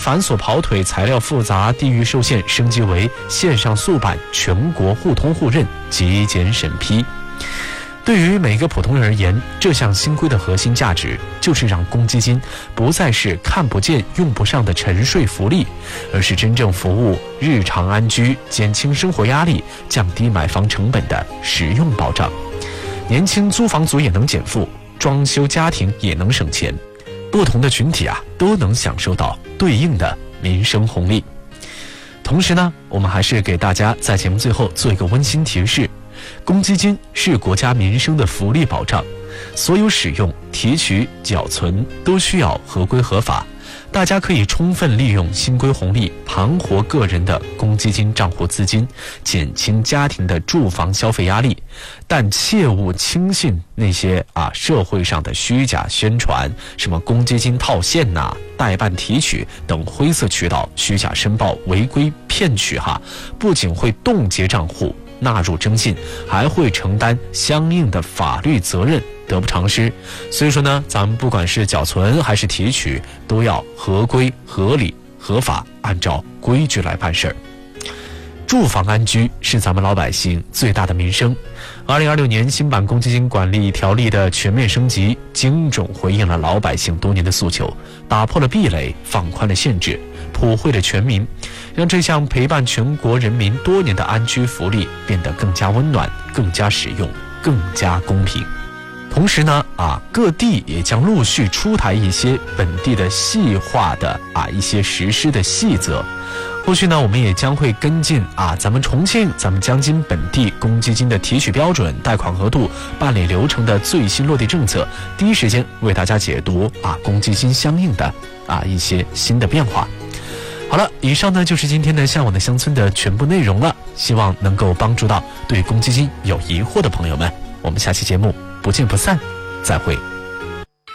繁琐跑腿、材料复杂、地域受限升级为线上速办、全国互通互认、极简审批。对于每个普通人而言，这项新规的核心价值就是让公积金不再是看不见用不上的沉睡福利，而是真正服务日常安居、减轻生活压力、降低买房成本的实用保障。年轻租房族也能减负，装修家庭也能省钱，不同的群体都能享受到对应的民生红利。同时呢，我们还是给大家在节目最后做一个温馨提示，公积金是国家民生的福利保障，所有使用、提取、缴存都需要合规合法。大家可以充分利用新规红利，盘活个人的公积金账户资金，减轻家庭的住房消费压力，但切勿轻信那些社会上的虚假宣传，什么公积金套现代办提取等灰色渠道虚假申报、违规骗取不仅会冻结账户纳入征信，还会承担相应的法律责任，得不偿失。所以说呢，咱们不管是缴存还是提取，都要合规、合理、合法，按照规矩来办事儿。住房安居是咱们老百姓最大的民生。2026年新版公积金管理条例的全面升级，精准回应了老百姓多年的诉求，打破了壁垒，放宽了限制，普惠了全民，让这项陪伴全国人民多年的安居福利变得更加温暖、更加实用、更加公平。同时呢，各地也将陆续出台一些本地的细化的一些实施的细则。后续呢，我们也将会跟进咱们重庆、咱们江津本地公积金的提取标准、贷款额度、办理流程的最新落地政策，第一时间为大家解读公积金相应的一些新的变化。好了，以上呢就是今天的向往的乡村的全部内容了，希望能够帮助到对公积金有疑惑的朋友们。我们下期节目不见不散，再会。